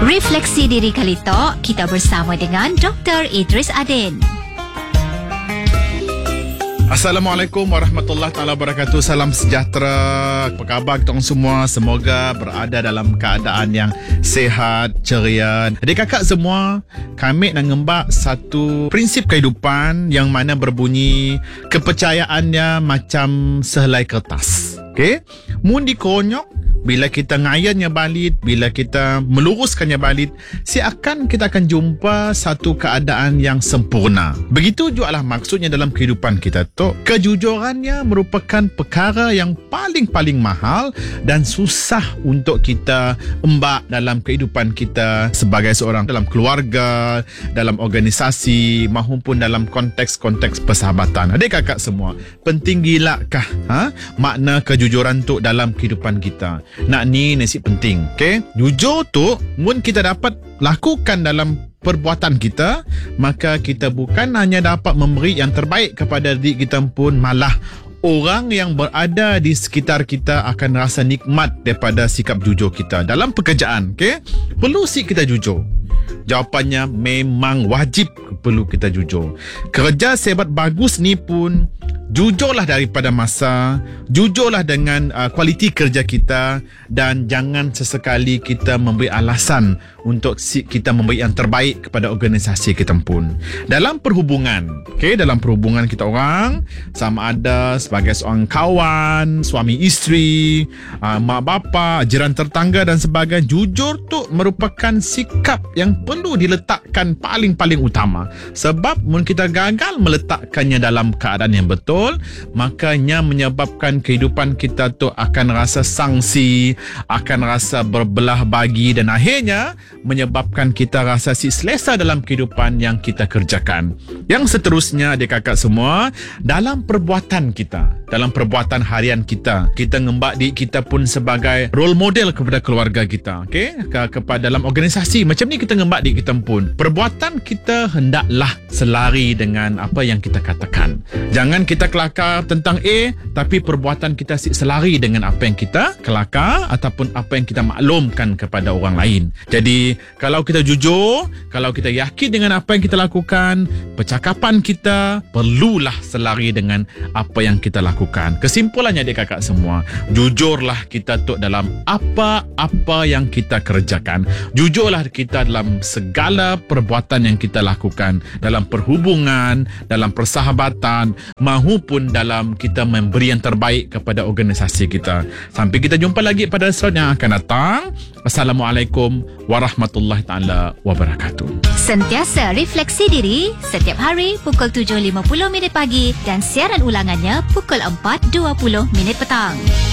Refleksi diri kali tok, kita bersama dengan Dr. Idris Adin. Assalamualaikum warahmatullahi taala wabarakatuh. Salam sejahtera. Apa khabar kita orang semua? Semoga berada dalam keadaan yang sihat, ceria. Adik kakak semua, kami nak ngembak satu prinsip kehidupan yang mana berbunyi kepercayaannya macam sehelai kertas. Okey? Mun dikonyok, bila kita ngayannya balik, bila kita meluruskannya balik, seakan kita akan jumpa satu keadaan yang sempurna. Begitu juga lah maksudnya dalam kehidupan kita tu. Kejujurannya merupakan perkara yang paling mahal dan susah untuk kita embak dalam kehidupan kita sebagai seorang dalam keluarga, dalam organisasi maupun dalam konteks-konteks persahabatan. Adik kakak semua, penting gila kah makna kejujuran tu dalam kehidupan kita? Nak ni nasi penting. Okay? Jujur tu mun kita dapat lakukan dalam perbuatan kita, maka kita bukan hanya dapat memberi yang terbaik kepada diri kita pun, malah orang yang berada di sekitar kita akan rasa nikmat daripada sikap jujur kita. Dalam pekerjaan, okay? Perlu kita jujur. Jawapannya memang wajib perlu kita jujur. Kerja sebat bagus ni pun jujurlah daripada masa, jujurlah dengan kualiti kerja kita, dan jangan sesekali kita memberi alasan untuk kita memberi yang terbaik kepada organisasi kita pun. Dalam perhubungan, okay, dalam perhubungan kita orang, sama ada sebagai seorang kawan, suami isteri, mak bapa, jiran tetangga dan sebagainya, jujur tu merupakan sikap yang perlu diletakkan paling utama. Sebab mun kita gagal meletakkannya dalam keadaan yang betul, makanya menyebabkan kehidupan kita tu akan rasa sangsi, akan rasa berbelah bagi, dan akhirnya menyebabkan kita rasa selesa dalam kehidupan yang kita kerjakan. Yang seterusnya, adik kakak semua, dalam perbuatan kita, dalam perbuatan harian kita ngembak diri kita pun sebagai role model kepada keluarga kita, okay? Kepada dalam organisasi macam ni kita ngembak diri kita pun. Perbuatan kita hendaklah selari dengan apa yang kita katakan. Jangan kita kelakar tentang A, tapi perbuatan kita selari dengan apa yang kita kelakar ataupun apa yang kita maklumkan kepada orang lain. Jadi, kalau kita jujur, kalau kita yakin dengan apa yang kita lakukan, percakapan kita perlulah selari dengan apa yang kita lakukan. Kesimpulannya adik kakak semua, jujurlah kita tu dalam apa-apa yang kita kerjakan. Jujurlah kita dalam segala perbuatan yang kita lakukan, dalam perhubungan, dalam persahabatan, maupun dalam kita memberi yang terbaik kepada organisasi kita. Sampai kita jumpa lagi pada episod yang akan datang. Assalamualaikum warahmatullahi taala wabarakatuh. Sentiasa refleksi diri setiap hari pukul 7.50 minit pagi dan siaran ulangannya pukul 4.20 minit petang.